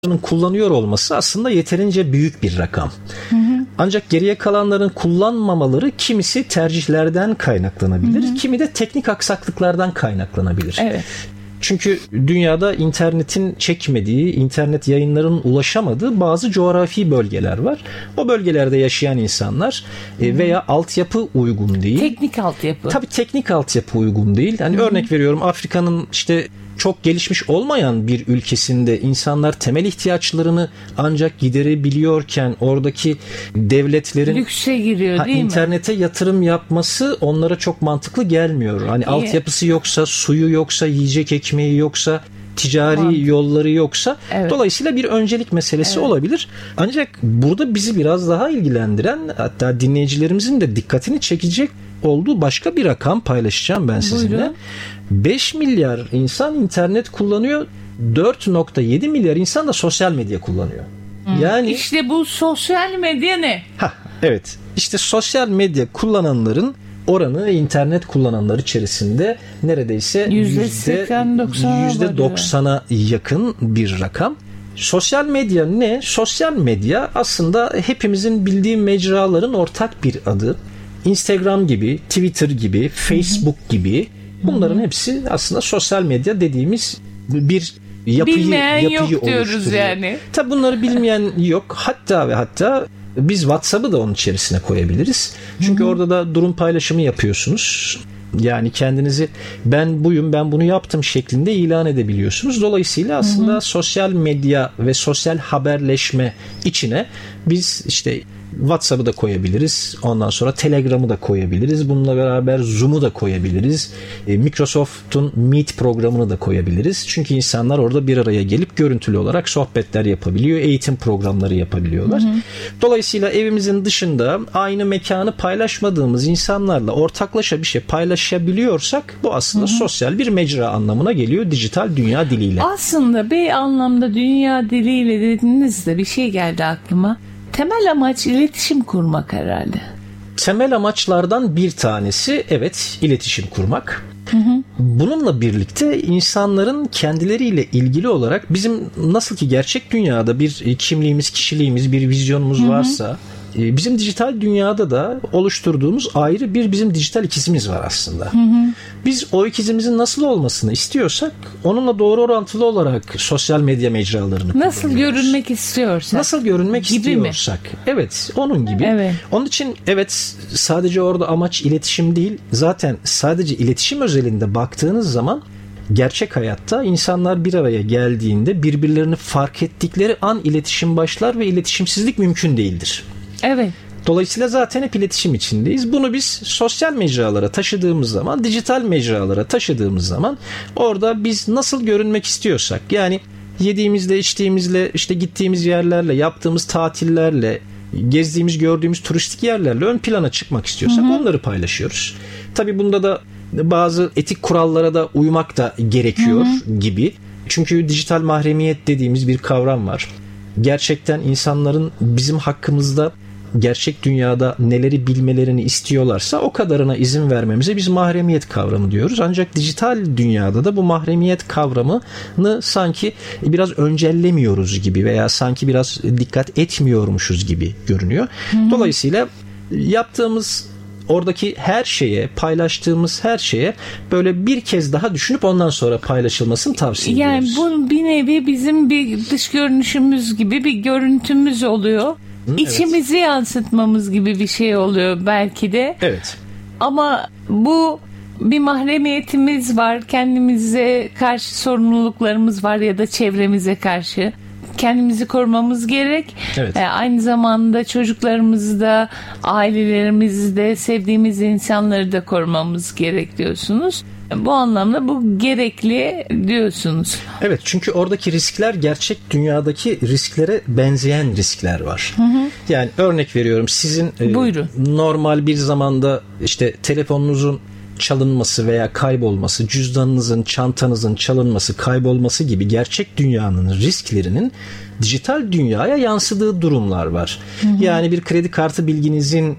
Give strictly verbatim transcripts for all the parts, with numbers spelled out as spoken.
kullanıyor olması aslında yeterince büyük bir rakam. Hı hı. Ancak geriye kalanların kullanmamaları kimisi tercihlerden kaynaklanabilir, hı hı. kimi de teknik aksaklıklardan kaynaklanabilir. Evet. Çünkü dünyada internetin çekmediği, internet yayınlarının ulaşamadığı bazı coğrafi bölgeler var. O bölgelerde yaşayan insanlar hmm. veya altyapı uygun değil. Teknik altyapı. Tabii teknik altyapı uygun değil. Hani hmm. örnek veriyorum, Afrika'nın işte çok gelişmiş olmayan bir ülkesinde insanlar temel ihtiyaçlarını ancak giderebiliyorken oradaki devletlerin lükse giriyor ha, değil internete mi? yatırım yapması onlara çok mantıklı gelmiyor. Hani İyi. altyapısı yoksa, suyu yoksa, yiyecek ekmeği yoksa, ticari Mantıklı. yolları yoksa, evet. dolayısıyla bir öncelik meselesi evet. olabilir. Ancak burada bizi biraz daha ilgilendiren, hatta dinleyicilerimizin de dikkatini çekecek olduğu başka bir rakam paylaşacağım ben sizinle. Buyurun. beş milyar insan internet kullanıyor. dört virgül yedi milyar insan da sosyal medya kullanıyor. Hmm. Yani işte bu sosyal medya ne? Heh, evet. İşte sosyal medya kullananların oranı internet kullananlar içerisinde neredeyse yüzde doksana yakın bir rakam. Sosyal medya ne? Sosyal medya aslında hepimizin bildiği mecraların ortak bir adı. Instagram gibi, Twitter gibi, Facebook Hı-hı. gibi bunların Hı-hı. hepsi aslında sosyal medya dediğimiz bir yapıyı, bilmeyen yapıyı yok diyoruz yani. Tabii bunları bilmeyen yok. Hatta ve hatta biz WhatsApp'ı da onun içerisine koyabiliriz. Çünkü Hı-hı. orada da durum paylaşımı yapıyorsunuz. Yani kendinizi ben buyum, ben bunu yaptım şeklinde ilan edebiliyorsunuz. Dolayısıyla aslında Hı-hı. sosyal medya ve sosyal haberleşme içine biz işte WhatsApp'ı da koyabiliriz. Ondan sonra Telegram'ı da koyabiliriz. Bununla beraber Zoom'u da koyabiliriz. Microsoft'un Meet programını da koyabiliriz. Çünkü insanlar orada bir araya gelip görüntülü olarak sohbetler yapabiliyor. Eğitim programları yapabiliyorlar. Hı hı. Dolayısıyla evimizin dışında aynı mekanı paylaşmadığımız insanlarla ortaklaşa bir şey paylaşabiliyorsak bu aslında hı hı. sosyal bir mecra anlamına geliyor dijital dünya diliyle. Aslında bir anlamda dünya diliyle dediğinizde bir şey geldi aklıma. Temel amaç iletişim kurmak herhalde. Temel amaçlardan bir tanesi evet iletişim kurmak. Hı hı. Bununla birlikte insanların kendileriyle ilgili olarak bizim nasıl ki gerçek dünyada bir kimliğimiz, kişiliğimiz, bir vizyonumuz hı hı. varsa bizim dijital dünyada da oluşturduğumuz ayrı bir bizim dijital ikizimiz var aslında. Hı hı. Biz o ikizimizin nasıl olmasını istiyorsak onunla doğru orantılı olarak sosyal medya mecralarını nasıl görünmek istiyorsak. Nasıl görünmek gibi istiyorsak. Mi? Evet, onun gibi. Evet. Onun için evet sadece orada amaç iletişim değil. Zaten sadece iletişim özelinde baktığınız zaman gerçek hayatta insanlar bir araya geldiğinde birbirlerini fark ettikleri an iletişim başlar ve iletişimsizlik mümkün değildir. Evet. Dolayısıyla zaten hep iletişim içindeyiz. Bunu biz sosyal mecralara taşıdığımız zaman, dijital mecralara taşıdığımız zaman orada biz nasıl görünmek istiyorsak, yani yediğimizle, içtiğimizle, işte gittiğimiz yerlerle, yaptığımız tatillerle, gezdiğimiz, gördüğümüz turistik yerlerle ön plana çıkmak istiyorsak hı hı. onları paylaşıyoruz. Tabii bunda da bazı etik kurallara da uymak da gerekiyor hı hı. gibi. Çünkü dijital mahremiyet dediğimiz bir kavram var. Gerçekten insanların bizim hakkımızda gerçek dünyada neleri bilmelerini istiyorlarsa o kadarına izin vermemize biz mahremiyet kavramı diyoruz. Ancak dijital dünyada da bu mahremiyet kavramını sanki biraz öncellemiyoruz gibi veya sanki biraz dikkat etmiyormuşuz gibi görünüyor. Hı hı. Dolayısıyla yaptığımız oradaki her şeye, paylaştığımız her şeye böyle bir kez daha düşünüp ondan sonra paylaşılmasını tavsiye yani ediyoruz. Yani bu bir nevi bizim bir dış görünüşümüz gibi bir görüntümüz oluyor. Hı, İçimizi evet. yansıtmamız gibi bir şey oluyor belki de. Evet. Ama bu bir mahremiyetimiz var. Kendimize karşı sorumluluklarımız var ya da çevremize karşı. Kendimizi korumamız gerek. Evet. Ee, aynı zamanda çocuklarımızı da, ailelerimizi de, sevdiğimiz insanları da korumamız gerek diyorsunuz. Bu anlamda bu gerekli diyorsunuz. Evet, çünkü oradaki riskler gerçek dünyadaki risklere benzeyen riskler var. Hı hı. Yani örnek veriyorum, sizin e, normal bir zamanda işte telefonunuzun çalınması veya kaybolması, cüzdanınızın, çantanızın çalınması, kaybolması gibi gerçek dünyanın risklerinin dijital dünyaya yansıdığı durumlar var. Hı hı. Yani bir kredi kartı bilginizin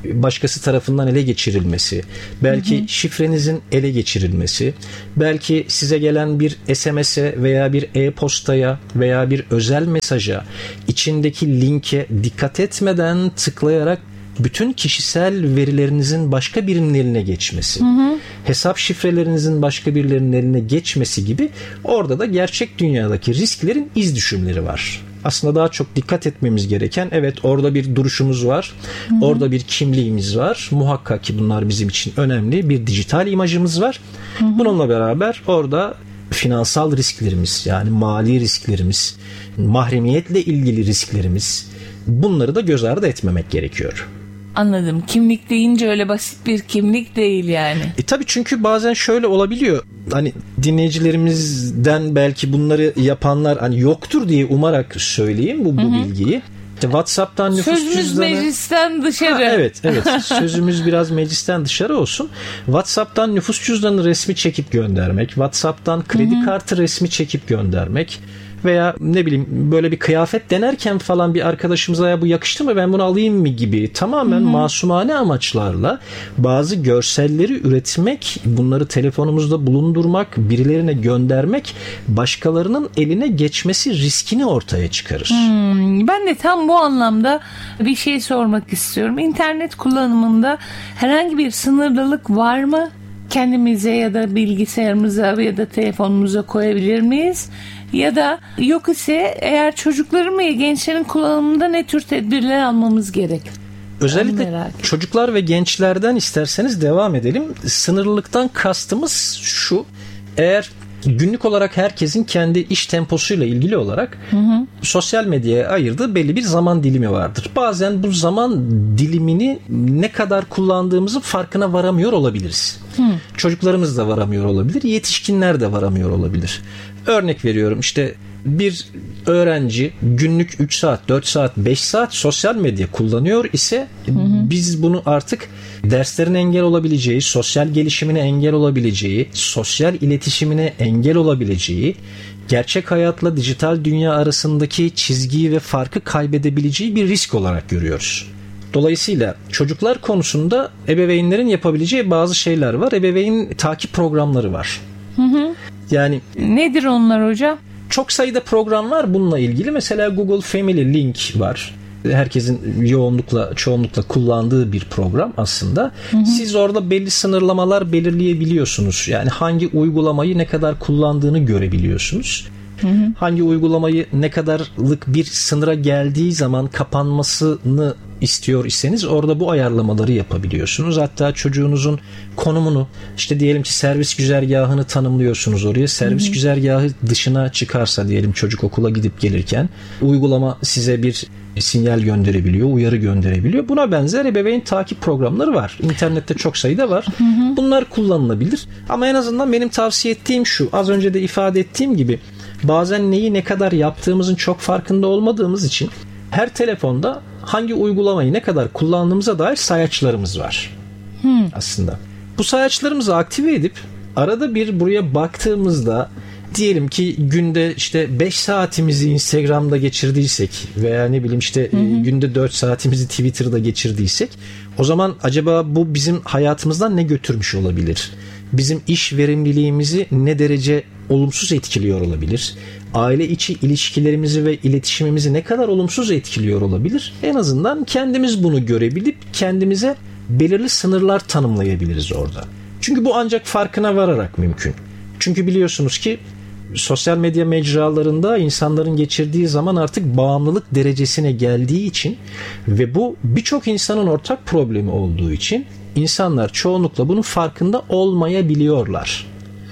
başkası tarafından ele geçirilmesi, belki hı hı. şifrenizin ele geçirilmesi, belki size gelen bir S M S'e veya bir e-postaya veya bir özel mesaja içindeki linke dikkat etmeden tıklayarak bütün kişisel verilerinizin başka birinin eline geçmesi, hı hı. hesap şifrelerinizin başka birilerinin eline geçmesi gibi orada da gerçek dünyadaki risklerin iz düşümleri var. Aslında daha çok dikkat etmemiz gereken, evet orada bir duruşumuz var, hı hı. orada bir kimliğimiz var. Muhakkak ki bunlar bizim için önemli. Bir dijital imajımız var. Hı hı. Bununla beraber orada finansal risklerimiz, yani mali risklerimiz, mahremiyetle ilgili risklerimiz, bunları da göz ardı etmemek gerekiyor. Anladım. Kimlik deyince öyle basit bir kimlik değil yani. E tabii, çünkü bazen şöyle olabiliyor. Hani dinleyicilerimizden belki bunları yapanlar hani yoktur diye umarak söyleyeyim bu, bu bilgiyi. İşte WhatsApp'tan nüfus Sözümüz cüzdanı... meclisten dışarı. Ha, evet, evet. Sözümüz biraz meclisten dışarı olsun. WhatsApp'tan nüfus cüzdanı resmi çekip göndermek, WhatsApp'tan kredi Hı-hı. kartı resmi çekip göndermek veya ne bileyim böyle bir kıyafet denerken falan bir arkadaşımıza ya bu yakıştı mı, ben bunu alayım mı gibi tamamen Hı-hı. masumane amaçlarla bazı görselleri üretmek, bunları telefonumuzda bulundurmak, birilerine göndermek başkalarının eline geçmesi riskini ortaya çıkarır. Hmm, ben de tam bu anlamda bir şey sormak istiyorum. İnternet kullanımında herhangi bir sınırlılık var mı? Kendimize ya da bilgisayarımıza ya da telefonumuza koyabilir miyiz? Ya da yok ise eğer çocukların ve gençlerin kullanımında ne tür tedbirler almamız gerek? Özellikle çocuklar ve gençlerden isterseniz devam edelim. Sınırlılıktan kastımız şu: eğer günlük olarak herkesin kendi iş temposuyla ilgili olarak hı hı. sosyal medyaya ayırdığı belli bir zaman dilimi vardır. Bazen bu zaman dilimini ne kadar kullandığımızın farkına varamıyor olabiliriz. Hı. Çocuklarımız da varamıyor olabilir, yetişkinler de varamıyor olabilir. Örnek veriyorum, işte bir öğrenci günlük üç saat, dört saat, beş saat sosyal medya kullanıyor ise hı hı. biz bunu artık derslerin engel olabileceği, sosyal gelişimine engel olabileceği, sosyal iletişimine engel olabileceği, gerçek hayatla dijital dünya arasındaki çizgiyi ve farkı kaybedebileceği bir risk olarak görüyoruz. Dolayısıyla çocuklar konusunda ebeveynlerin yapabileceği bazı şeyler var. Ebeveyn takip programları var. Hı hı. Yani nedir onlar hocam? Çok sayıda program var bununla ilgili. Mesela Google Family Link var. Herkesin yoğunlukla, çoğunlukla kullandığı bir program aslında. Hı hı. Siz orada belli sınırlamalar belirleyebiliyorsunuz. Yani hangi uygulamayı ne kadar kullandığını görebiliyorsunuz. Hı hı. Hangi uygulamayı ne kadarlık bir sınıra geldiği zaman kapanmasını istiyor iseniz orada bu ayarlamaları yapabiliyorsunuz. Hatta çocuğunuzun konumunu, işte diyelim ki servis güzergahını tanımlıyorsunuz oraya. Servis hı hı. güzergahı dışına çıkarsa diyelim çocuk okula gidip gelirken uygulama size bir sinyal gönderebiliyor, uyarı gönderebiliyor. Buna benzer ebeveyn takip programları var. İnternette çok sayıda var. Hı hı. Bunlar kullanılabilir. Ama en azından benim tavsiye ettiğim şu: az önce de ifade ettiğim gibi bazen neyi ne kadar yaptığımızın çok farkında olmadığımız için her telefonda hangi uygulamayı ne kadar kullandığımıza dair sayaçlarımız var. Hmm. Aslında. Bu sayaçlarımızı aktive edip arada bir buraya baktığımızda diyelim ki günde işte beş saatimizi Instagram'da geçirdiysek veya ne bileyim işte hı hı. günde dört saatimizi Twitter'da geçirdiysek, o zaman acaba bu bizim hayatımızdan ne götürmüş olabilir? Bizim iş verimliliğimizi ne derece olumsuz etkiliyor olabilir? Aile içi ilişkilerimizi ve iletişimimizi ne kadar olumsuz etkiliyor olabilir? En azından kendimiz bunu görebilip kendimize belirli sınırlar tanımlayabiliriz orada. Çünkü bu ancak farkına vararak mümkün. Çünkü biliyorsunuz ki sosyal medya mecralarında insanların geçirdiği zaman artık bağımlılık derecesine geldiği için ve bu birçok insanın ortak problemi olduğu için insanlar çoğunlukla bunun farkında olmayabiliyorlar.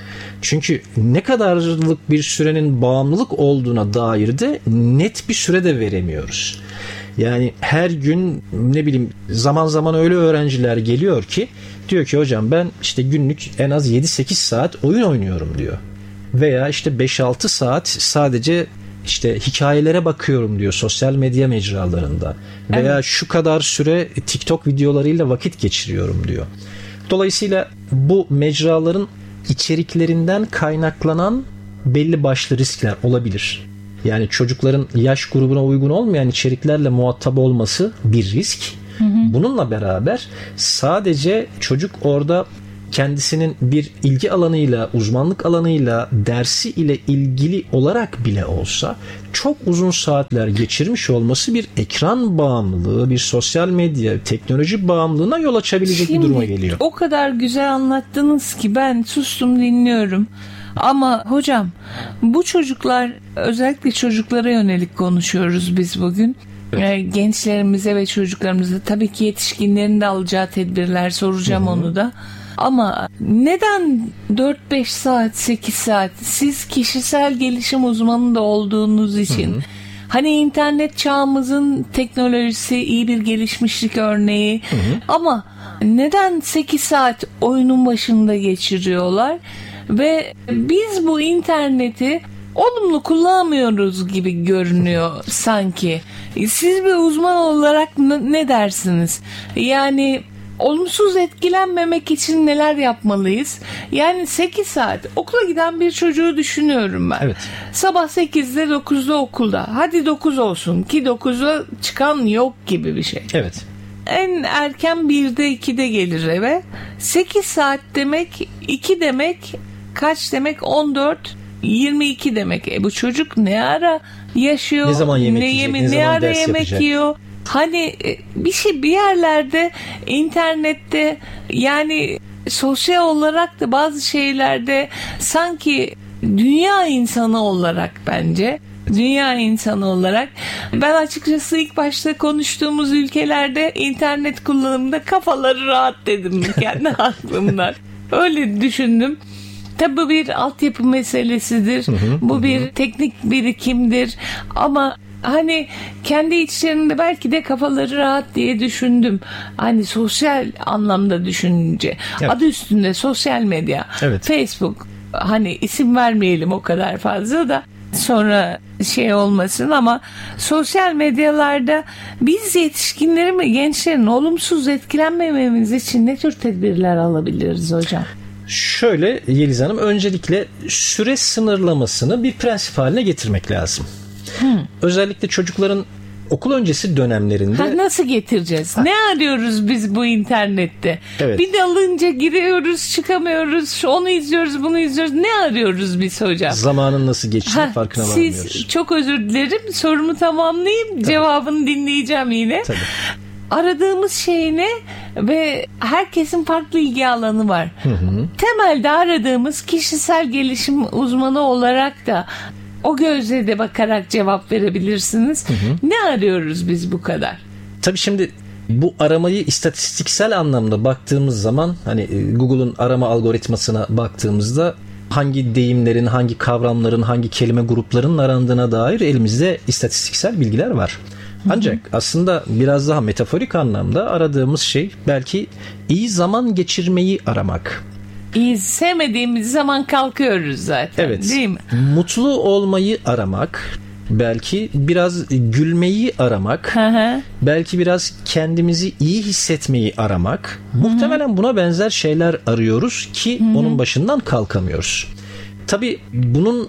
Çünkü ne kadarlık bir sürenin bağımlılık olduğuna dair de net bir süre de veremiyoruz. Yani her gün ne bileyim zaman zaman öyle öğrenciler geliyor ki diyor ki hocam ben işte günlük en az yedi sekiz saat oyun oynuyorum diyor. Veya işte beş altı saat sadece işte hikayelere bakıyorum diyor sosyal medya mecralarında. Veya evet. şu kadar süre TikTok videolarıyla vakit geçiriyorum diyor. Dolayısıyla bu mecraların içeriklerinden kaynaklanan belli başlı riskler olabilir. Yani çocukların yaş grubuna uygun olmayan içeriklerle muhatap olması bir risk. Hı hı. Bununla beraber sadece çocuk orada kendisinin bir ilgi alanıyla, uzmanlık alanıyla, dersi ile ilgili olarak bile olsa çok uzun saatler geçirmiş olması bir ekran bağımlılığı, bir sosyal medya, teknoloji bağımlılığına yol açabilecek Şimdi, bir duruma geliyor. O kadar güzel anlattınız ki ben sustum dinliyorum. Ama hocam bu çocuklar, özellikle çocuklara yönelik konuşuyoruz biz bugün. Evet. Gençlerimize ve çocuklarımıza, tabii ki yetişkinlerin de alacağı tedbirler soracağım, Hı-hı. onu da. Ama neden dört beş saat, sekiz saat? Siz kişisel gelişim uzmanı da olduğunuz için, Hı-hı. hani internet çağımızın teknolojisi iyi bir gelişmişlik örneği, Hı-hı. ama neden sekiz saat oyunun başında geçiriyorlar ve biz bu interneti olumlu kullanmıyoruz gibi görünüyor sanki. Siz bir uzman olarak ne dersiniz? Yani olumsuz etkilenmemek için neler yapmalıyız? Yani sekiz saat okula giden bir çocuğu düşünüyorum ben. Evet. Sabah sekizde dokuzda okulda. Hadi dokuz olsun ki dokuza çıkan yok gibi bir şey. Evet. En erken birde ikide gelir eve. sekiz saat demek, iki demek, kaç demek? on dört, yirmi iki demek. E bu çocuk ne ara yaşıyor? Ne zaman yemek ne yiyecek? Yeme, ne, ne zaman ara ders yemek yapacak? yiyor? Hani bir şey bir yerlerde, internette, yani sosyal olarak da bazı şeylerde sanki dünya insanı olarak, bence dünya insanı olarak ben açıkçası ilk başta konuştuğumuz ülkelerde internet kullanımında kafaları rahat dedim kendi aklımdan. Öyle düşündüm. Tabii bu bir altyapı meselesidir. Hı hı, bu hı. bir teknik birikimdir. Ama hani kendi içlerinde belki de kafaları rahat diye düşündüm. Hani sosyal anlamda düşününce. Evet. Adı üstünde sosyal medya. Evet. Facebook. Hani isim vermeyelim o kadar fazla da sonra şey olmasın, ama sosyal medyalarda biz yetişkinlerin ve gençlerin olumsuz etkilenmememiz için ne tür tedbirler alabiliriz hocam? Şöyle Yeliz Hanım, öncelikle süre sınırlamasını bir prensip haline getirmek lazım. Hmm. Özellikle çocukların okul öncesi dönemlerinde. Ha, nasıl getireceğiz? Ha. Ne arıyoruz biz bu internette? Evet. Bir dalınca giriyoruz, çıkamıyoruz, onu izliyoruz, bunu izliyoruz. Ne arıyoruz biz hocam? Zamanın nasıl geçtiğini farkına varmıyoruz. Siz, çok özür dilerim, sorumu tamamlayayım. Tabii. Cevabını dinleyeceğim yine. Tabii. Aradığımız şey ne? Ve herkesin farklı ilgi alanı var. Hı hı. Temelde aradığımız, kişisel gelişim uzmanı olarak da o gözle de bakarak cevap verebilirsiniz. Hı hı. Ne arıyoruz biz bu kadar? Tabii şimdi bu aramayı istatistiksel anlamda baktığımız zaman, hani Google'un arama algoritmasına baktığımızda hangi deyimlerin, hangi kavramların, hangi kelime gruplarının arandığına dair elimizde istatistiksel bilgiler var. Ancak aslında biraz daha metaforik anlamda aradığımız şey belki iyi zaman geçirmeyi aramak. İyi, sevmediğimiz zaman kalkıyoruz zaten, evet, değil mi? Mutlu olmayı aramak, belki biraz gülmeyi aramak, hı hı. belki biraz kendimizi iyi hissetmeyi aramak. Hı hı. Muhtemelen buna benzer şeyler arıyoruz ki hı hı. onun başından kalkamıyoruz. Tabii bunun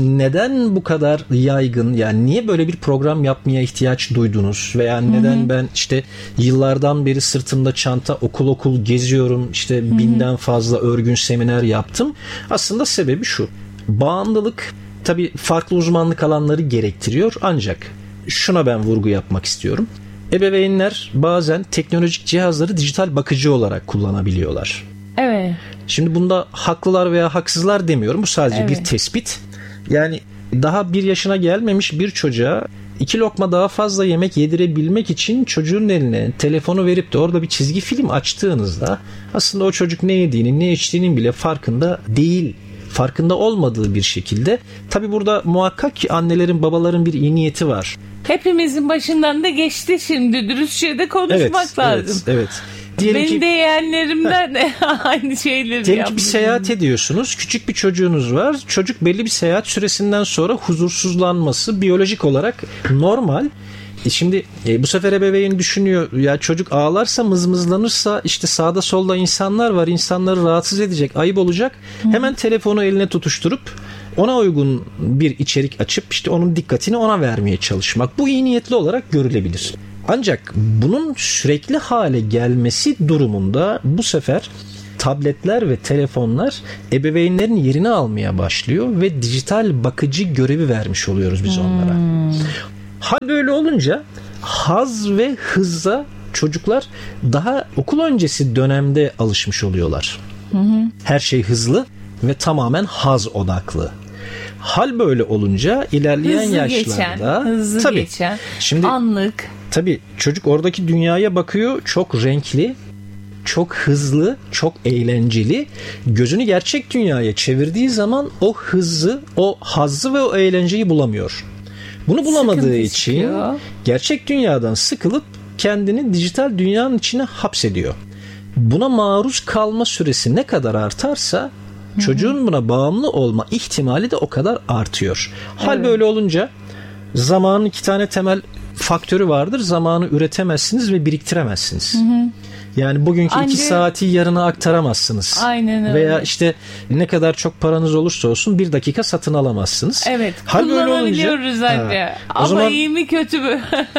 neden bu kadar yaygın, yani niye böyle bir program yapmaya ihtiyaç duydunuz veya neden hı hı. ben işte yıllardan beri sırtımda çanta okul okul geziyorum, işte hı hı. binden fazla örgün seminer yaptım. Aslında sebebi şu: bağımlılık tabii farklı uzmanlık alanları gerektiriyor, ancak şuna ben vurgu yapmak istiyorum. Ebeveynler bazen teknolojik cihazları dijital bakıcı olarak kullanabiliyorlar. Evet. Şimdi bunda haklılar veya haksızlar demiyorum. Bu sadece evet. bir tespit. Yani daha bir yaşına gelmemiş bir çocuğa iki lokma daha fazla yemek yedirebilmek için çocuğun eline telefonu verip de orada bir çizgi film açtığınızda aslında o çocuk ne yediğinin, ne içtiğinin bile farkında değil. Farkında olmadığı bir şekilde. Tabii burada muhakkak ki annelerin, babaların bir iyi niyeti var. Hepimizin başından da geçti şimdi. Dürüstçe de konuşmak evet, lazım. Evet, evet. Diyelim Benim ki, de yeğenlerimden de aynı şeyleri diyelim ki bir seyahat ediyorsunuz. Küçük bir çocuğunuz var. Çocuk belli bir seyahat süresinden sonra huzursuzlanması biyolojik olarak normal. E şimdi e, bu sefer ebeveyn düşünüyor, ya çocuk ağlarsa, mızmızlanırsa işte sağda solda insanlar var, insanları rahatsız edecek, ayıp olacak. Hı. Hemen telefonu eline tutuşturup ona uygun bir içerik açıp işte onun dikkatini ona vermeye çalışmak. Bu iyi niyetli olarak görülebilir. Ancak bunun sürekli hale gelmesi durumunda bu sefer tabletler ve telefonlar ebeveynlerin yerini almaya başlıyor ve dijital bakıcı görevi vermiş oluyoruz biz onlara. Hmm. Hal böyle olunca haz ve hızla çocuklar daha okul öncesi dönemde alışmış oluyorlar. Hı hı. Her şey hızlı ve tamamen haz odaklı. Hal böyle olunca ilerleyen hızlı yaşlarda geçen, hızlı tabii, geçen, şimdi, anlık. Tabii çocuk oradaki dünyaya bakıyor, çok renkli, çok hızlı, çok eğlenceli. Gözünü gerçek dünyaya çevirdiği zaman o hızı, o hazzı ve o eğlenceyi bulamıyor. Bunu bulamadığı Sıkıntı için çıkıyor. Gerçek dünyadan sıkılıp kendini dijital dünyanın içine hapsediyor. Buna maruz kalma süresi ne kadar artarsa çocuğun buna bağımlı olma ihtimali de o kadar artıyor. Hal evet. böyle olunca zamanın iki tane temel faktörü vardır. Zamanı üretemezsiniz ve biriktiremezsiniz. Hı hı. Yani bugünkü Anca... iki saati yarına aktaramazsınız. Aynen öyle. Veya işte ne kadar çok paranız olursa olsun bir dakika satın alamazsınız. Evet. Hal kullanabiliyoruz anca. Ama zaman, iyi mi kötü mü?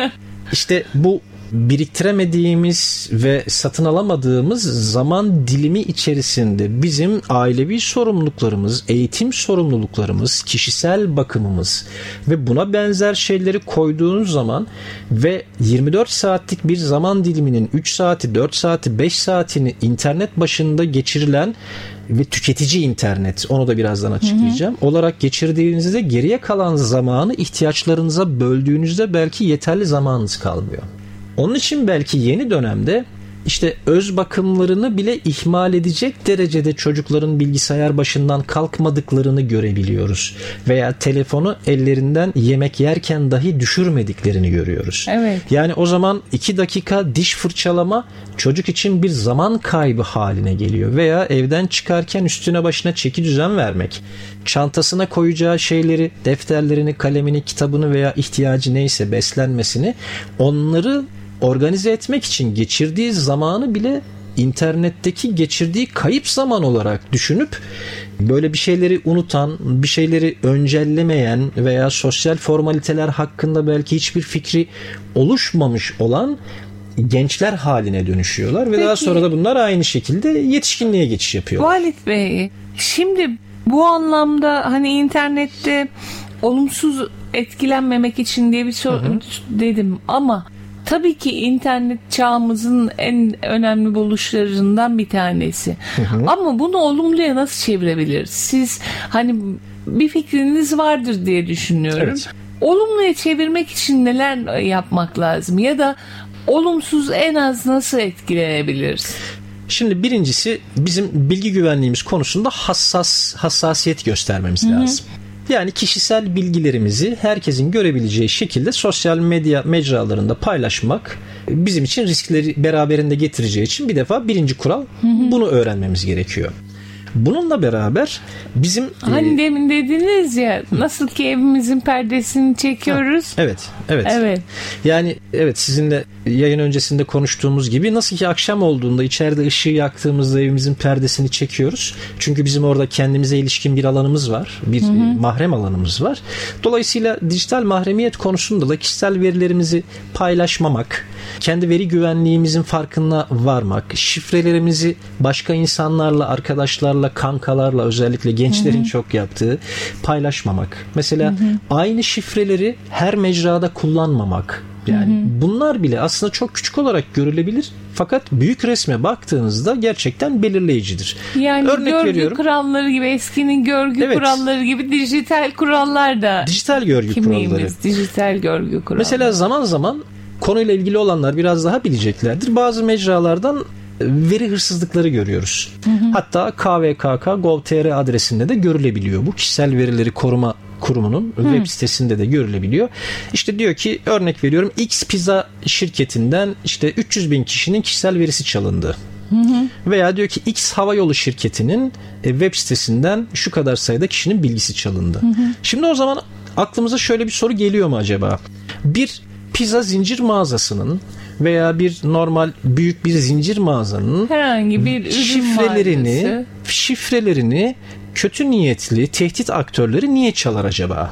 İşte bu biriktiremediğimiz ve satın alamadığımız zaman dilimi içerisinde bizim ailevi sorumluluklarımız, eğitim sorumluluklarımız, kişisel bakımımız ve buna benzer şeyleri koyduğunuz zaman ve yirmi dört saatlik bir zaman diliminin üç saati, dört saati, beş saatini internet başında geçirilen ve tüketici internet, onu da birazdan açıklayacağım, hı hı. olarak geçirdiğinizde geriye kalan zamanı ihtiyaçlarınıza böldüğünüzde belki yeterli zamanınız kalmıyor. Onun için belki yeni dönemde işte öz bakımlarını bile ihmal edecek derecede çocukların bilgisayar başından kalkmadıklarını görebiliyoruz. Veya telefonu ellerinden yemek yerken dahi düşürmediklerini görüyoruz. Evet. Yani o zaman iki dakika diş fırçalama çocuk için bir zaman kaybı haline geliyor. Veya evden çıkarken üstüne başına çeki düzen vermek, çantasına koyacağı şeyleri, defterlerini, kalemini, kitabını veya ihtiyacı neyse beslenmesini, onları organize etmek için geçirdiği zamanı bile internetteki geçirdiği kayıp zaman olarak düşünüp böyle bir şeyleri unutan, bir şeyleri öncellemeyen veya sosyal formaliteler hakkında belki hiçbir fikri oluşmamış olan gençler haline dönüşüyorlar ve Peki, daha sonra da bunlar aynı şekilde yetişkinliğe geçiş yapıyorlar. Valit Bey, şimdi bu anlamda hani internette olumsuz etkilenmemek için diye bir soru dedim ama tabii ki internet çağımızın en önemli buluşlarından bir tanesi. Hı hı. Ama bunu olumluya nasıl çevirebiliriz? Siz hani bir fikriniz vardır diye düşünüyorum. Evet. Olumluya çevirmek için neler yapmak lazım? Ya da olumsuz en az nasıl etkilenebiliriz? Şimdi birincisi bizim bilgi güvenliğimiz konusunda hassas hassasiyet göstermemiz hı hı. lazım. Yani kişisel bilgilerimizi herkesin görebileceği şekilde sosyal medya mecralarında paylaşmak bizim için riskleri beraberinde getireceği için bir defa birinci kural, hı hı. bunu öğrenmemiz gerekiyor. Bununla beraber bizim... Hani e, demin dediniz ya nasıl ki evimizin perdesini çekiyoruz. Ha, evet, evet. Evet. Yani evet sizinle yayın öncesinde konuştuğumuz gibi nasıl ki akşam olduğunda içeride ışığı yaktığımızda evimizin perdesini çekiyoruz. Çünkü bizim orada kendimize ilişkin bir alanımız var. Bir hı hı. mahrem alanımız var. Dolayısıyla dijital mahremiyet konusunda da kişisel verilerimizi paylaşmamak, kendi veri güvenliğimizin farkına varmak, şifrelerimizi başka insanlarla, arkadaşlarla, kankalarla özellikle gençlerin hı hı. çok yaptığı paylaşmamak. Mesela hı hı. aynı şifreleri her mecrada kullanmamak. Yani hı hı. bunlar bile aslında çok küçük olarak görülebilir fakat büyük resme baktığınızda gerçekten belirleyicidir. Yani Örnek görgü veriyorum. kuralları gibi eskinin görgü evet. kuralları gibi dijital kurallar da dijital görgü kuralları. Dijital görgü kuralları. Mesela zaman zaman konuyla ilgili olanlar biraz daha bileceklerdir. Bazı mecralardan veri hırsızlıkları görüyoruz. Hı hı. Hatta k v k k nokta gov nokta t r adresinde de görülebiliyor. Bu kişisel verileri koruma kurumunun hı. web sitesinde de görülebiliyor. İşte diyor ki örnek veriyorum X pizza şirketinden işte üç yüz bin kişinin kişisel verisi çalındı. Hı hı. Veya diyor ki X havayolu şirketinin web sitesinden şu kadar sayıda kişinin bilgisi çalındı. Hı hı. Şimdi o zaman aklımıza şöyle bir soru geliyor mu acaba? Bir pizza zincir mağazasının veya bir normal büyük bir zincir mağazanın herhangi bir ürün şifrelerini mağazası. şifrelerini kötü niyetli tehdit aktörleri niye çalar acaba?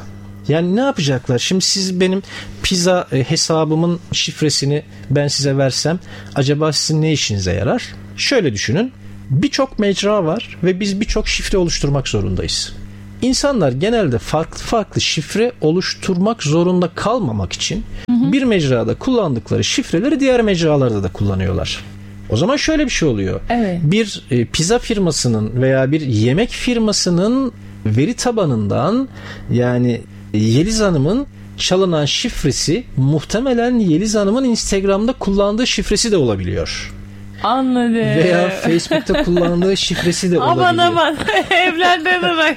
Yani ne yapacaklar? Şimdi siz benim pizza hesabımın şifresini ben size versem acaba sizin ne işinize yarar? Şöyle düşünün. Birçok mecra var ve biz birçok şifre oluşturmak zorundayız. İnsanlar genelde farklı farklı şifre oluşturmak zorunda kalmamak için hı hı. bir mecrada kullandıkları şifreleri diğer mecralarda da kullanıyorlar. O zaman şöyle bir şey oluyor. Evet. Bir e, pizza firmasının veya bir yemek firmasının veri tabanından, yani Yeliz Hanım'ın çalınan şifresi muhtemelen Yeliz Hanım'ın Instagram'da kullandığı şifresi de olabiliyor. Anladım. Veya Facebook'ta kullandığı şifresi de olabiliyor. Aman aman evlerden bak.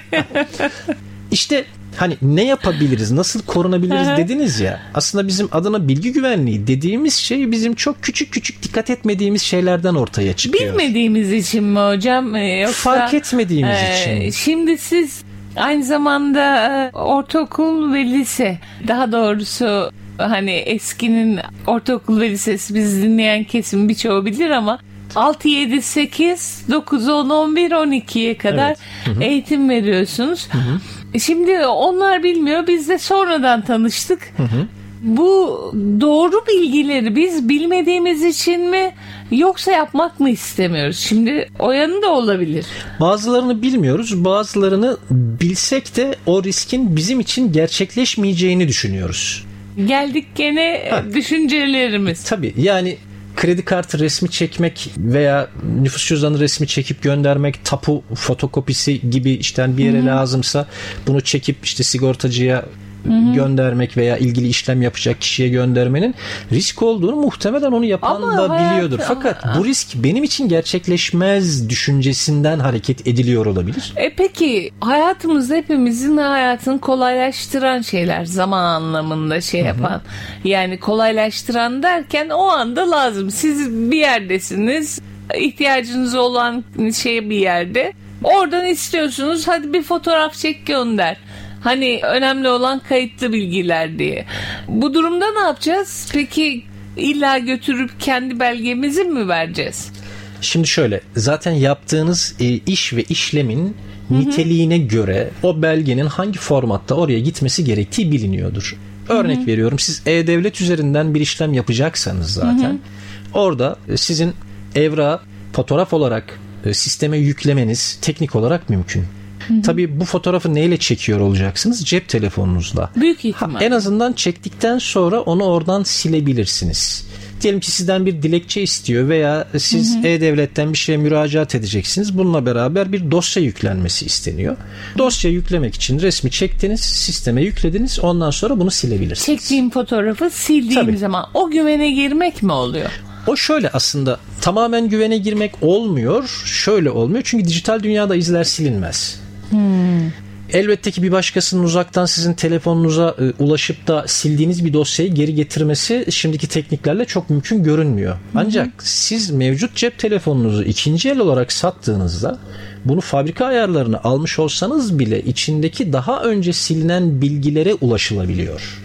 İşte hani ne yapabiliriz, nasıl korunabiliriz dediniz ya. Aslında bizim adına bilgi güvenliği dediğimiz şey bizim çok küçük küçük dikkat etmediğimiz şeylerden ortaya çıkıyor. Bilmediğimiz için mi hocam? Yoksa, fark etmediğimiz e, için. Şimdi siz aynı zamanda ortaokul ve lise, daha doğrusu hani eskinin ortaokul ve lisesi biz dinleyen kesim birçoğu bilir ama altı, yedi, sekiz, dokuz, on, on bir, on ikiye kadar evet. eğitim veriyorsunuz. Hı hı. Şimdi onlar bilmiyor. Biz de sonradan tanıştık. Hı hı. Bu doğru bilgileri biz bilmediğimiz için mi yoksa yapmak mı istemiyoruz? Şimdi o yanı da olabilir. Bazılarını bilmiyoruz. Bazılarını bilsek de o riskin bizim için gerçekleşmeyeceğini düşünüyoruz. Geldik gene ha. düşüncelerimiz. Tabii yani kredi kartı resmi çekmek veya nüfus cüzdanı resmi çekip göndermek, tapu fotokopisi gibi işte bir yere Hı-hı. lazımsa bunu çekip işte sigortacıya Hı-hı. göndermek veya ilgili işlem yapacak kişiye göndermenin risk olduğunu muhtemelen onu yapan ama da hayat, biliyordur. Fakat ama. bu risk benim için gerçekleşmez düşüncesinden hareket ediliyor olabilir. E peki hayatımızda hepimizin hayatını kolaylaştıran şeyler, zaman anlamında şey Hı-hı. yapan. Yani kolaylaştıran derken o anda lazım. Siz bir yerdesiniz, ihtiyacınız olan şey bir yerde. Oradan istiyorsunuz, hadi bir fotoğraf çek gönder. Hani önemli olan kayıtlı bilgiler diye. Bu durumda ne yapacağız? Peki illa götürüp kendi belgemizi mi vereceğiz? Şimdi şöyle, zaten yaptığınız e, iş ve işlemin Hı-hı. niteliğine göre o belgenin hangi formatta oraya gitmesi gerektiği biliniyordur. Örnek Hı-hı. veriyorum, siz E-Devlet üzerinden bir işlem yapacaksanız zaten Hı-hı. orada sizin evrağı fotoğraf olarak e, sisteme yüklemeniz teknik olarak mümkün. Hı hı. Tabii bu fotoğrafı neyle çekiyor olacaksınız? Cep telefonunuzla. Büyük ihtimal. Ha, en azından çektikten sonra onu oradan silebilirsiniz. Diyelim ki sizden bir dilekçe istiyor veya siz hı hı. E-Devlet'ten bir şeye müracaat edeceksiniz. Bununla beraber bir dosya yüklenmesi isteniyor. Dosya yüklemek için resmi çektiniz, sisteme yüklediniz. Ondan sonra bunu silebilirsiniz. Çektiğim fotoğrafı sildiğim Tabii. zaman o güvene girmek mi oluyor? O şöyle, aslında tamamen güvene girmek olmuyor. Şöyle olmuyor. Çünkü dijital dünyada izler silinmez. Hmm. Elbette ki bir başkasının uzaktan sizin telefonunuza e, ulaşıp da sildiğiniz bir dosyayı geri getirmesi şimdiki tekniklerle çok mümkün görünmüyor. Ancak hmm. siz mevcut cep telefonunuzu ikinci el olarak sattığınızda bunu fabrika ayarlarını almış olsanız bile içindeki daha önce silinen bilgilere ulaşılabiliyor.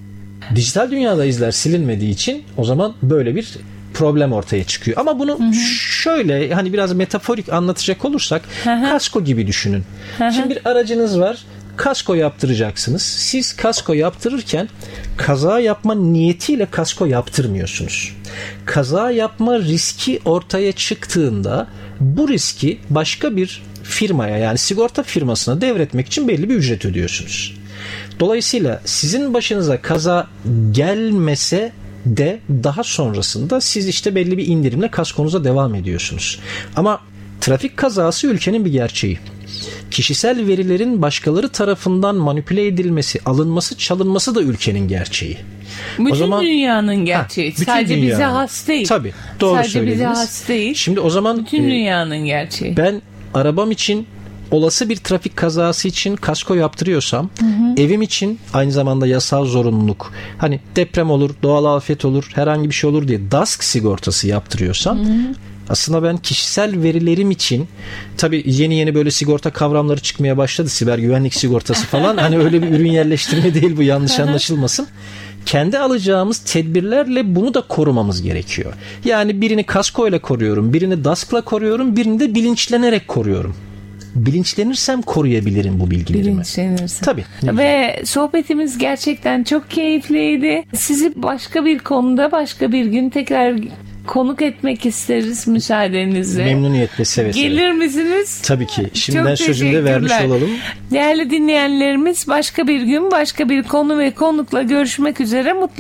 Dijital dünyada izler silinmediği için o zaman böyle bir problem ortaya çıkıyor. Ama bunu hı hı. şöyle hani biraz metaforik anlatacak olursak hı hı. kasko gibi düşünün. Hı hı. Şimdi bir aracınız var. Kasko yaptıracaksınız. Siz kasko yaptırırken kaza yapma niyetiyle kasko yaptırmıyorsunuz. Kaza yapma riski ortaya çıktığında bu riski başka bir firmaya, yani sigorta firmasına devretmek için belli bir ücret ödüyorsunuz. Dolayısıyla sizin başınıza kaza gelmese de daha sonrasında siz işte belli bir indirimle kaskonuza devam ediyorsunuz. Ama trafik kazası ülkenin bir gerçeği. Kişisel verilerin başkaları tarafından manipüle edilmesi, alınması, çalınması da ülkenin gerçeği. Bütün o zaman, dünyanın gerçeği. Ha, Sadece dünyanın. bize has değil. Tabii, doğru Sadece söylediniz. bize has değil. Şimdi o zaman bütün dünyanın e, gerçeği. Ben arabam için olası bir trafik kazası için kasko yaptırıyorsam, hı hı. evim için aynı zamanda yasal zorunluluk, hani deprem olur, doğal afet olur, herhangi bir şey olur diye DASK sigortası yaptırıyorsam, hı hı. aslında ben kişisel verilerim için, tabii yeni yeni böyle sigorta kavramları çıkmaya başladı, siber güvenlik sigortası falan, hani öyle bir ürün yerleştirme değil bu, yanlış anlaşılmasın. Kendi alacağımız tedbirlerle bunu da korumamız gerekiyor. Yani birini kaskoyla koruyorum, birini DASK'la koruyorum, birini de bilinçlenerek koruyorum. bilinçlenirsem koruyabilirim bu bilgilerimi. Bilinçlenirsem. Tabii. Ve sohbetimiz gerçekten çok keyifliydi. Sizi başka bir konuda başka bir gün tekrar konuk etmek isteriz müsaadenizle. Memnuniyetle, seve seve. Gelir misiniz? Tabii ki. Şimdiden sözünü de vermiş olalım. Değerli dinleyenlerimiz, başka bir gün başka bir konu ve konukla görüşmek üzere. Mutlu